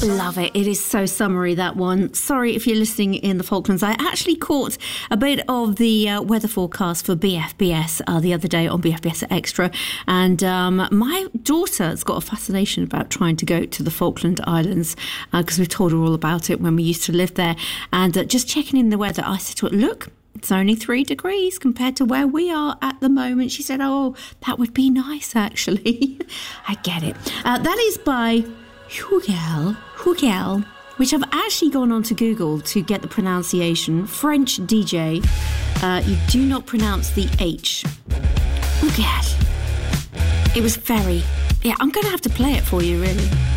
Love it. It is so summery, that one. Sorry if you're listening in the Falklands. I actually caught a bit of the weather forecast for BFBS the other day on BFBS Extra. And my daughter's got a fascination about trying to go to the Falkland Islands because we've told her all about it when we used to live there. And just checking in the weather, I said to her, look, it's only 3 degrees compared to where we are at the moment. She said, oh, that would be nice, actually. I get it. That is by Hugel, which I've actually gone on to Google to get the pronunciation. French DJ. You do not pronounce the H. Hugel. It was very... Yeah, I'm going to have to play it for you, really.